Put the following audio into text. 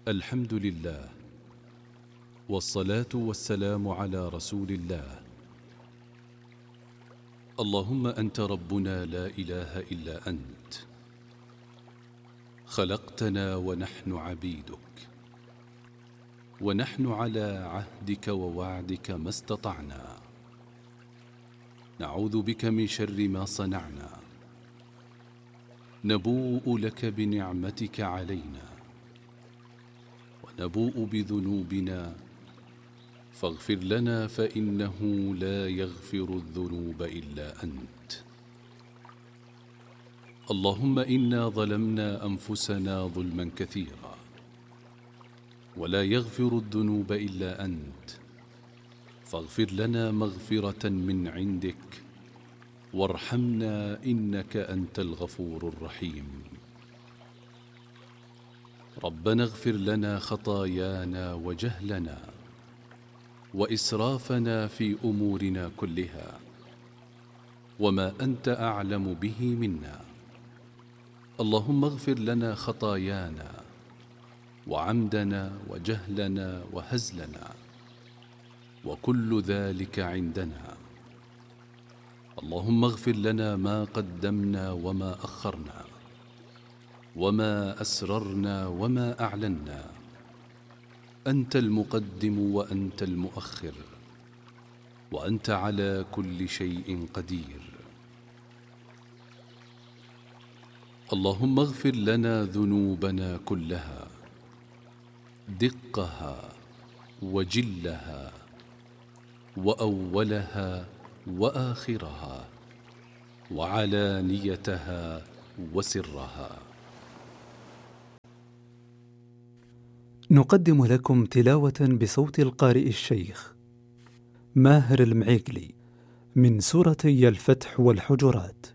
الحمد لله، والصلاة والسلام على رسول الله. اللهم أنت ربنا لا إله إلا أنت، خلقتنا ونحن عبيدك، ونحن على عهدك ووعدك ما استطعنا، نعوذ بك من شر ما صنعنا، نبوء لك بنعمتك علينا ونبوء بذنوبنا، فاغفر لنا فإنه لا يغفر الذنوب إلا أنت. اللهم إنا ظلمنا أنفسنا ظلما كثيرا، ولا يغفر الذنوب إلا أنت، فاغفر لنا مغفرة من عندك، وارحمنا إنك أنت الغفور الرحيم. ربنا اغفر لنا خطايانا وجهلنا وإسرافنا في أمورنا كلها، وما أنت أعلم به منا. اللهم اغفر لنا خطايانا وعمدنا وجهلنا وهزلنا وكل ذلك عندنا. اللهم اغفر لنا ما قدمنا وما أخرنا، وما أسررنا وما أعلنا. أنت المقدم وأنت المؤخر، وأنت على كل شيء قدير. اللهم اغفر لنا ذنوبنا كلها، دقها وجلها وأولها وآخرها وعلانيتها وسرها. نقدم لكم تلاوة بصوت القارئ الشيخ ماهر المعيقلي من سورتي الفتح والحجرات.